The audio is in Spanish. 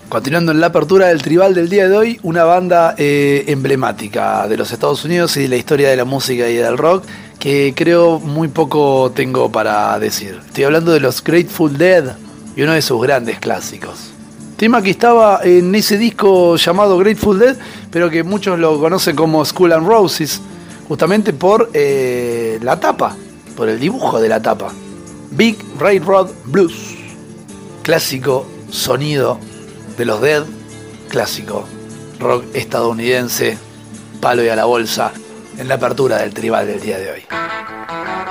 Continuando en la apertura del tribal del día de hoy, una banda emblemática de los Estados Unidos y de la historia de la música y del rock, que creo muy poco tengo para decir. Estoy hablando de los Grateful Dead y uno de sus grandes clásicos. Tema que estaba en ese disco llamado Grateful Dead, pero que muchos lo conocen como Skull and Roses, justamente por la tapa, por el dibujo de la tapa. Big Railroad Blues, clásico sonido de los Dead, clásico rock estadounidense, palo y a la bolsa, en la apertura del tribal del día de hoy.